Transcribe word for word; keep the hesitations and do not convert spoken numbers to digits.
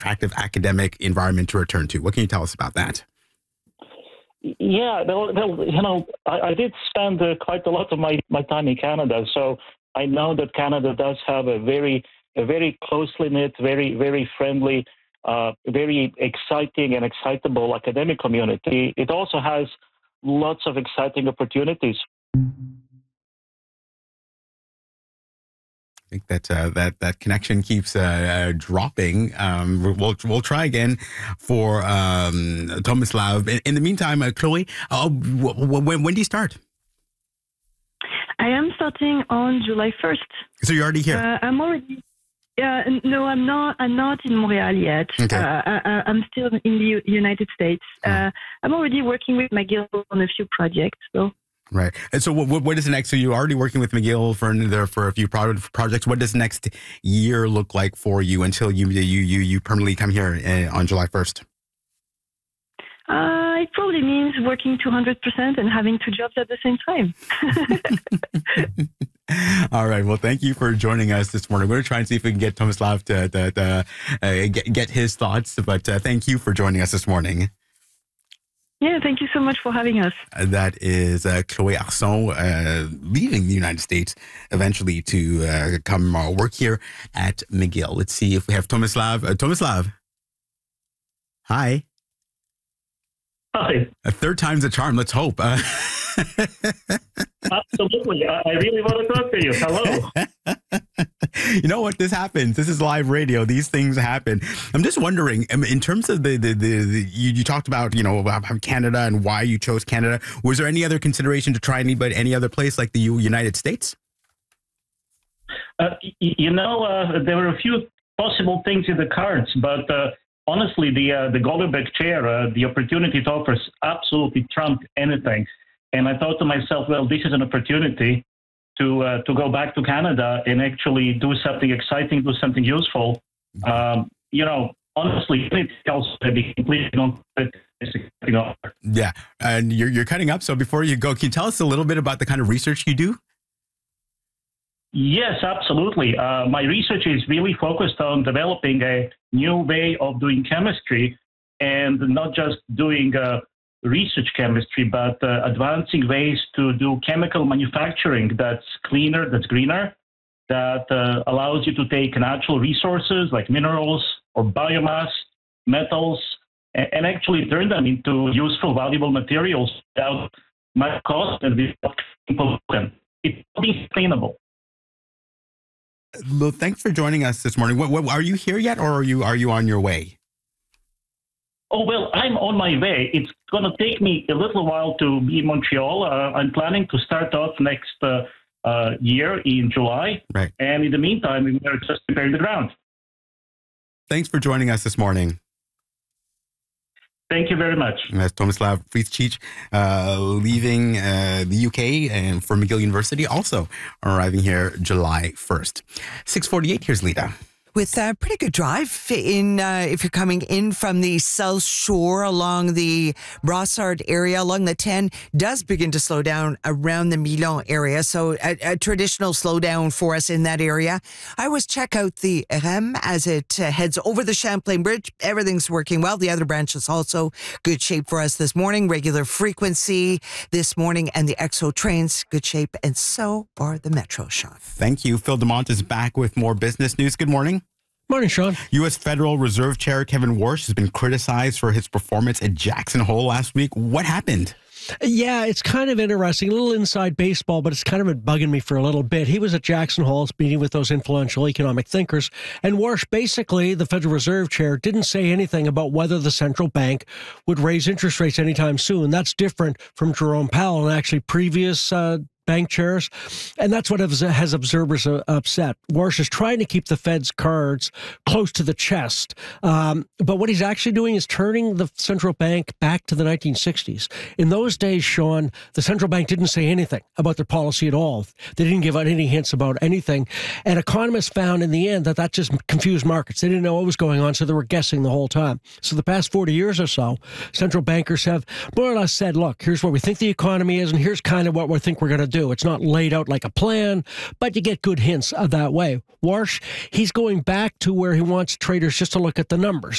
attractive academic environment to return to. What can you tell us about that? Yeah, well, well you know, I, I did spend uh, quite a lot of my, my time in Canada, so I know that Canada does have a very, a very closely knit, very, very friendly, uh, very exciting and excitable academic community. It also has lots of exciting opportunities. I think that uh, that that connection keeps uh, uh, dropping. Um, we'll we'll try again for um, Tomislav. In, in the meantime, uh, Chloe, uh, w- w- when when do you start? I am starting on July first. So you're already here. Uh, I'm already. Yeah, no, I'm not. I'm not in Montreal yet. Okay. Uh, I, I'm still in the U- United States. Oh. Uh, I'm already working with McGill on a few projects. So. Right. And so what, what is the next? So you're already working with McGill for there for a few pro- projects. What does next year look like for you until you you you, you permanently come here uh, on July first? Uh, it probably means working two hundred percent and having two jobs at the same time. All right. Well, thank you for joining us this morning. We're going to try and see if we can get Tomislav to, to, to uh, get, get his thoughts. But uh, thank you for joining us this morning. Yeah, thank you so much for having us. Uh, that is uh, Chloe Arsenault, uh, leaving the United States eventually to uh, come uh, work here at McGill. Let's see if we have Tomislav. Uh, Tomislav. Hi. Hi. A third time's a charm. Let's hope. Uh, Absolutely. I, I really want to talk to you. Hello. You know what? This happens. This is live radio. These things happen. I'm just wondering, in terms of the, the, the, the you, you talked about, you know, about Canada and why you chose Canada. Was there any other consideration to try anybody, any other place like the United States? Uh, you know, uh, there were a few possible things in the cards, but uh, honestly, the uh, the Golubec chair, uh, the opportunity it offers absolutely trumped anything. And I thought to myself, well, this is an opportunity to uh, to go back to Canada and actually do something exciting, do something useful. Um, you know, honestly, anything else would be completely non. Yeah, and you're you're cutting up. So before you go, can you tell us a little bit about the kind of research you do? Yes, absolutely. Uh, my research is really focused on developing a new way of doing chemistry, and not just doing uh, research chemistry, but uh, advancing ways to do chemical manufacturing that's cleaner, that's greener, that uh, allows you to take natural resources like minerals or biomass, metals, and, and actually turn them into useful, valuable materials without much cost and without pollution. It's sustainable. Well, thanks for joining us this morning. What, what, are you here yet, or are you are you on your way? Oh, well, I'm on my way. It's going to take me a little while to be in Montreal. Uh, I'm planning to start off next uh, uh, year in July. Right. And in the meantime, we're just preparing the ground. Thanks for joining us this morning. Thank you very much. That's Tomislav Frisic, uh, leaving uh, the U K and for McGill University, also arriving here July first. six forty-eight, here's Lita. With a pretty good drive in uh, if you're coming in from the South Shore along the Brossard area, along the ten, does begin to slow down around the Milan area. So a, a traditional slowdown for us in that area. I always check out the R E M as it uh, heads over the Champlain Bridge. Everything's working well. The other branches also good shape for us this morning. Regular frequency this morning, and the X O trains good shape, and so are the Metro, Sean. Thank you. Phil DeMont is back with more business news. Good morning. Morning, Sean. U S Federal Reserve Chair Kevin Warsh has been criticized for his performance at Jackson Hole last week. What happened? Yeah, it's kind of interesting. A little inside baseball, but it's kind of been bugging me for a little bit. He was at Jackson Hole meeting with those influential economic thinkers, and Warsh, basically, the Federal Reserve Chair, didn't say anything about whether the central bank would raise interest rates anytime soon. That's different from Jerome Powell and actually previous uh, bank chairs, and that's what has observers upset. Warsh is trying to keep the Fed's cards close to the chest, um, but what he's actually doing is turning the central bank back to the nineteen sixties. In those days, Sean, the central bank didn't say anything about their policy at all. They didn't give out any hints about anything, and economists found in the end that that just confused markets. They didn't know what was going on, so they were guessing the whole time. So the past forty years or so, central bankers have more or less said, look, here's what we think the economy is, and here's kind of what we think we're going to do. It's not laid out like a plan, but you get good hints of that way. Warsh, he's going back to where he wants traders just to look at the numbers.